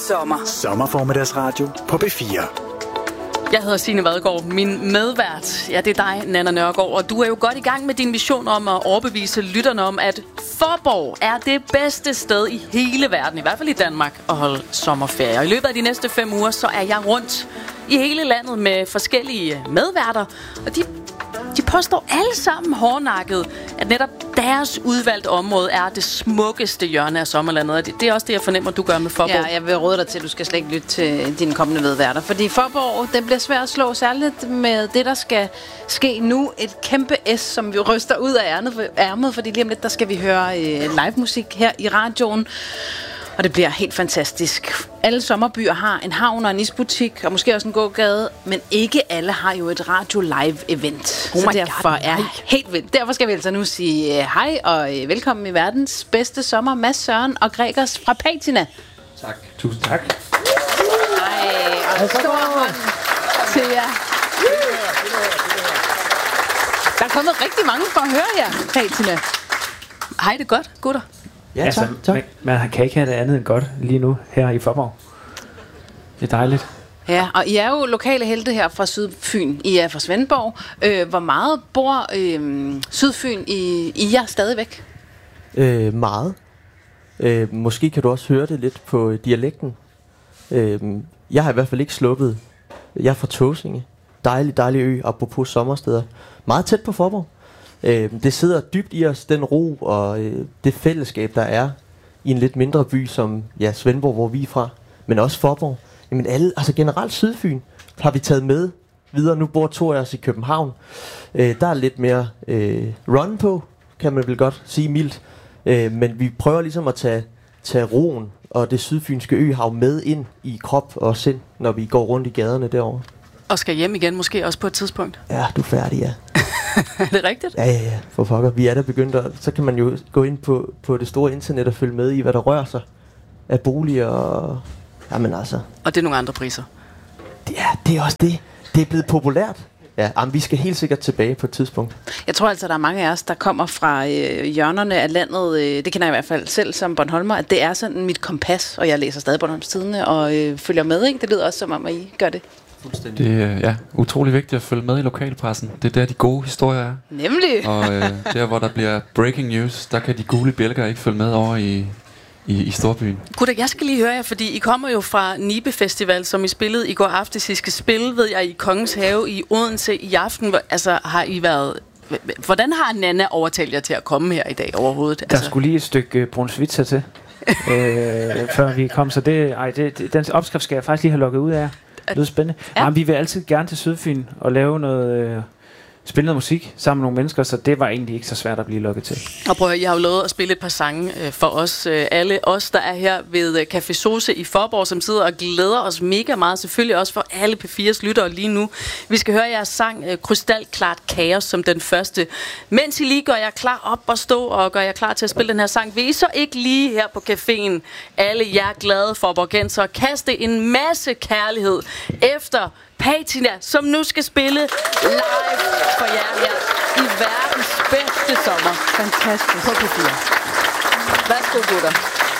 sommer. Sommerformiddagsradio på B4. Jeg hedder Signe Vadgaard. Min medvært, ja, det er dig, Nanna Nørgaard. Og du er jo godt i gang med din mission om at overbevise lytterne om, at Fåborg er det bedste sted i hele verden, i hvert fald i Danmark, at holde sommerferie. Og i løbet af de næste 5 uger, så er jeg rundt i hele landet med forskellige medværter. Og de påstår alle sammen hårdnakket, at netop deres udvalgte område er det smukkeste hjørne af sommerlandet. Og det er også det, jeg fornemmer, du gør med Fåborg. Ja, jeg vil råde dig til, at du skal slet ikke lytte til dine kommende medværter. Fordi Fåborg, den bliver svært at slå, særligt med det, der skal ske nu. Et kæmpe S, som vi ryster ud af ærmet, fordi lige om lidt, der skal vi høre live musik her i radioen. Og det bliver helt fantastisk. Alle sommerbyer har en havn og en isbutik, og måske også en gågade, men ikke alle har jo et radio live event. Så derfor er helt vildt. Derfor skal vi altså nu sige hej og velkommen i verdens bedste sommer, Mads Søren og Gregers fra Patina. Tak. Tusind tak. Hej, og en stor hånd til jer. Der er kommet rigtig mange for at høre jer, Patina. Hej, det er godt, gutter. Ja, tak. Man kan ikke have det andet end godt lige nu her i Fåborg. Det er dejligt. Ja, og I er jo lokale helte her fra Sydfyn. I er fra Svendborg. Hvor meget bor Sydfyn i jer stadigvæk? Meget. Måske kan du også høre det lidt på dialekten. Jeg har i hvert fald ikke sluppet. Jeg er fra Tåsinge. Dejlig ø, apropos sommersteder. Meget tæt på Fåborg. Det sidder dybt i os, den ro og det fællesskab, der er i en lidt mindre by som Svendborg, hvor vi er fra, men også Fåborg. Jamen alle, altså generelt Sydfyn har vi taget med videre. Nu bor 2 af os i København. Der er lidt mere run på, kan man vel godt sige mildt. Men vi prøver ligesom at tage roen og det sydfynske øhav med ind i krop og sind, når vi går rundt i gaderne derovre. Og skal hjem igen måske også på et tidspunkt. Ja, du er færdig, ja. Er det rigtigt? Ja, for pokker. Vi er der begyndt at, så kan man jo gå ind på det store internet og følge med i, hvad der rører sig af boliger og... Jamen altså... Og det er nogle andre priser. Ja, det er også det. Det er blevet populært. Ja, vi skal helt sikkert tilbage på et tidspunkt. Jeg tror altså, der er mange af os, der kommer fra hjørnerne af landet. Det kender jeg i hvert fald selv som Bornholmer, at det er sådan mit kompas, og jeg læser stadig Bornholms Tidende og følger med, ikke? Det lyder også som om, at I gør det. Det er utrolig vigtigt at følge med i lokalpressen. Det er der, de gode historier er. Nemlig. Og der, hvor der bliver breaking news, der kan de gule bjælker ikke følge med over i storbyen. Gutter, jeg skal lige høre jer, fordi I kommer jo fra Nibe Festival, som I spillede i går aftes. I skal spille, ved jeg, i Kongens Have i Odense i aften. Altså, har I været... Hvordan har Nanna overtalt jer til at komme her i dag overhovedet? Der skulle lige et stykke brunsvitser til, før vi kom. Så den opskrift skal jeg faktisk lige have lukket ud af. Det lyder spændende. Ja. Jamen, vi vil altid gerne til Sydfyn og lave noget spille noget musik sammen med nogle mennesker, så det var egentlig ikke så svært at blive lukket til. Og prøv at, jeg har jo lovet at spille et par sange for os alle os, der er her ved Café Sose i Fåborg, som sidder og glæder os mega meget, selvfølgelig også for alle P4's lyttere lige nu. Vi skal høre jeres sang Krystalklart Kaos som den første. Mens I lige gør jer klar op og stå og gør jer klar til at spille den her sang, vil I så ikke lige her på caféen, alle jer glade Fåborgenser, kaste en masse kærlighed efter Patina, som nu skal spille live for jer her i verdens bedste sommer. Fantastisk. På P4. Værsgo, gutter.